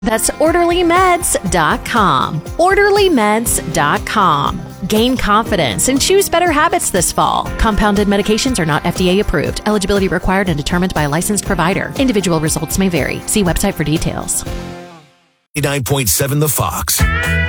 That's OrderlyMeds.com. OrderlyMeds.com. Gain confidence and choose better habits this fall. Compounded medications are not FDA approved. Eligibility required and determined by a licensed provider. Individual results may vary. See website for details. 89.7 The Fox.